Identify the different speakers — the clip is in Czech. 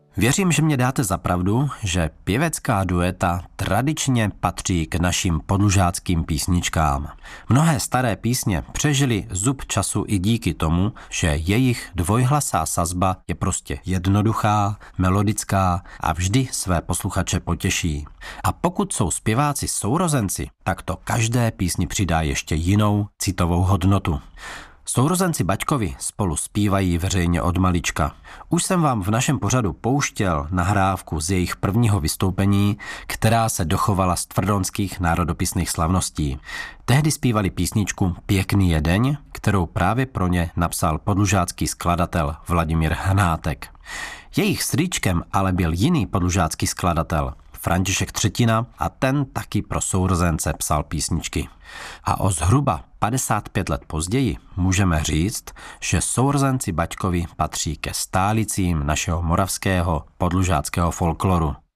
Speaker 1: Věřím, že mě dáte za pravdu, že pěvecká dueta tradičně patří k našim podlužáckým písničkám. Mnohé staré písně přežily zub času i díky tomu, že jejich dvojhlasá sazba je prostě jednoduchá, melodická a vždy své posluchače potěší. A pokud jsou zpěváci sourozenci, tak to každé písni přidá ještě jinou citovou hodnotu. Sourozenci Baťkovi spolu zpívají veřejně od malička. Už jsem vám v našem pořadu pouštěl nahrávku z jejich prvního vystoupení, která se dochovala z tvrdonských národopisných slavností. Tehdy zpívali písničku Pěkný je deň, kterou právě pro ně napsal podlužácký skladatel Vladimír Hnátek. Jejich strýčkem ale byl jiný podlužácký skladatel, František Třetina, a ten taky pro sourozence psal písničky. A o zhruba 55 let později můžeme říct, že sourozenci Baťkovi patří ke stálicím našeho moravského podlužáckého folkloru.